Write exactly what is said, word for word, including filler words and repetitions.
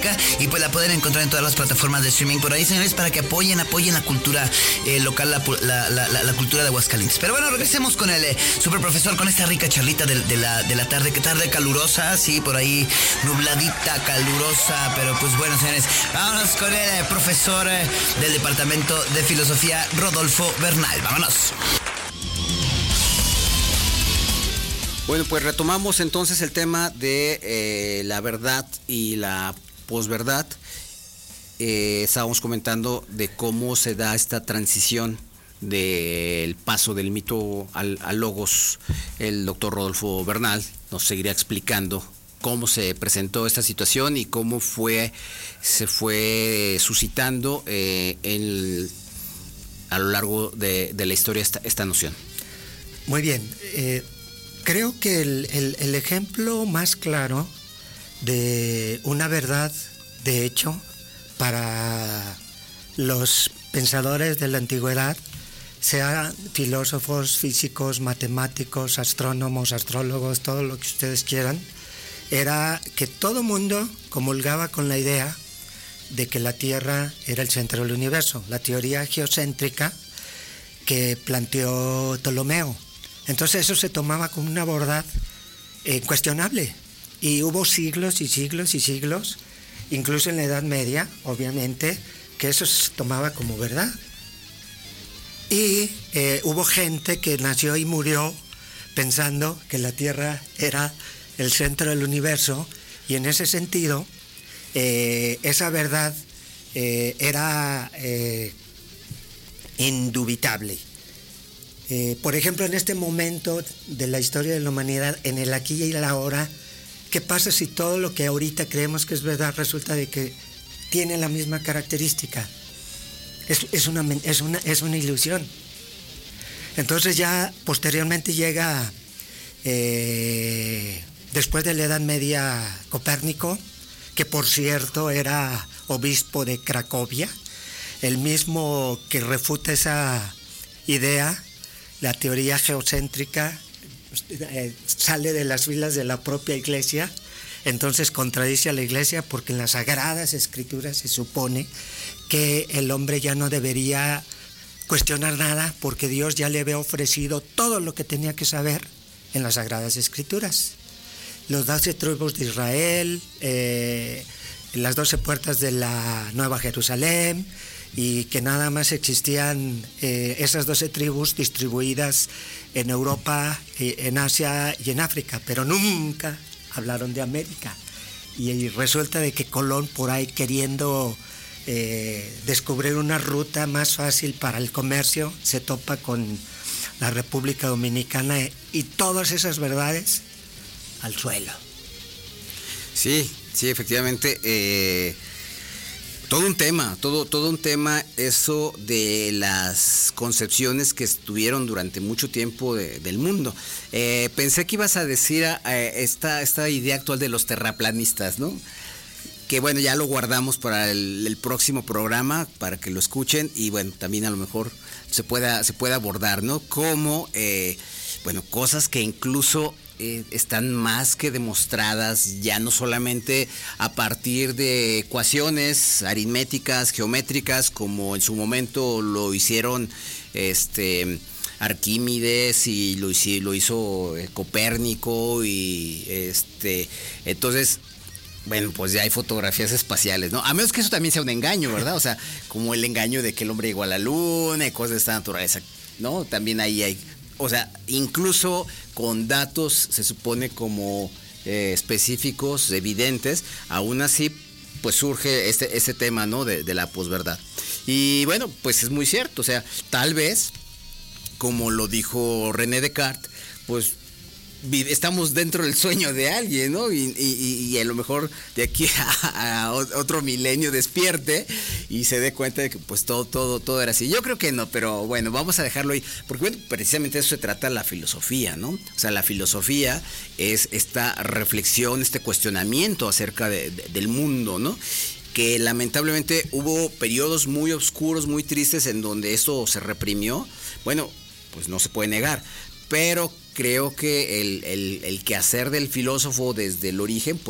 Y pues la pueden encontrar en todas las plataformas de streaming por ahí, señores, para que apoyen, apoyen la cultura eh, local, la, la, la, la cultura de Aguascalientes. Pero bueno, regresemos con el eh, super profesor, con esta rica charlita de, de, la, de la tarde, que tarde calurosa, sí, por ahí nubladita, calurosa, pero pues bueno, señores, vámonos con el eh, profesor eh, del Departamento de Filosofía, Rodolfo Bernal. Vámonos. Bueno, pues retomamos entonces el tema de eh, la verdad y la posverdad. Eh, estábamos comentando de cómo se da esta transición del paso del mito al, al logos. El doctor Rodolfo Bernal nos seguirá explicando cómo se presentó esta situación y cómo fue se fue suscitando eh, el, a lo largo de, de la historia esta, esta noción. Muy bien. Eh, creo que el, el, el ejemplo más claro de una verdad, de hecho, para los pensadores de la antigüedad, sean filósofos, físicos, matemáticos, astrónomos, astrólogos, todo lo que ustedes quieran, era que todo mundo comulgaba con la idea de que la Tierra era el centro del universo, la teoría geocéntrica que planteó Ptolomeo. Entonces eso se tomaba como una verdad eh, cuestionable. Y hubo siglos y siglos y siglos, incluso en la Edad Media, obviamente, que eso se tomaba como verdad. Y eh, hubo gente que nació y murió pensando que la Tierra era el centro del universo, y en ese sentido, eh, esa verdad eh, era eh, indubitable. Eh, por ejemplo, en este momento de la historia de la humanidad, en el aquí y el ahora, ¿qué pasa si todo lo que ahorita creemos que es verdad resulta de que tiene la misma característica? Es, es, una, es, una, es una ilusión. Entonces ya posteriormente llega, eh, después de la Edad Media, Copérnico, que por cierto era obispo de Cracovia, el mismo que refuta esa idea, la teoría geocéntrica, Eh, sale de las filas de la propia iglesia, entonces contradice a la iglesia, porque en las Sagradas Escrituras se supone que el hombre ya no debería cuestionar nada, porque Dios ya le había ofrecido todo lo que tenía que saber en las Sagradas Escrituras. Los doce tribus de Israel, eh, las doce puertas de la Nueva Jerusalén, y que nada más existían eh, esas doce tribus distribuidas en Europa, eh, en Asia y en África, pero nunca hablaron de América. Y, y resulta de que Colón, por ahí queriendo eh, descubrir una ruta más fácil para el comercio, se topa con la República Dominicana, y todas esas verdades al suelo. Sí, sí, efectivamente. Eh... Todo un tema, todo, todo un tema eso de las concepciones que estuvieron durante mucho tiempo de, del mundo. Eh, pensé que ibas a decir eh, esta, esta idea actual de los terraplanistas, ¿no? Que bueno, ya lo guardamos para el, el próximo programa, para que lo escuchen, y bueno, también a lo mejor se pueda, se pueda abordar, ¿no? Como, eh, bueno, cosas que incluso Eh, están más que demostradas, ya no solamente a partir de ecuaciones aritméticas, geométricas, como en su momento lo hicieron este Arquímedes, y lo, lo hizo Copérnico, y este entonces, bueno, pues ya hay fotografías espaciales, ¿no? A menos que eso también sea un engaño, ¿verdad? O sea, como el engaño de que el hombre llegó a la luna y cosas de esta naturaleza, ¿no? También ahí hay, o sea, incluso con datos, se supone, como eh, específicos, evidentes, aún así, pues surge este, este tema, ¿no? De, de la posverdad. Y bueno, pues es muy cierto, o sea, tal vez, como lo dijo René Descartes, pues estamos dentro del sueño de alguien, ¿no? Y, y, y a lo mejor de aquí a, a otro milenio despierte y se dé cuenta de que pues todo, todo, todo era así. Yo creo que no, pero bueno, vamos a dejarlo ahí, porque bueno, precisamente de eso se trata la filosofía, ¿no? O sea, la filosofía es esta reflexión, este cuestionamiento acerca de, de, del mundo, ¿no? Que lamentablemente hubo periodos muy oscuros, muy tristes, en donde eso se reprimió. Bueno, pues no se puede negar, pero creo que el, el, el quehacer del filósofo desde el origen,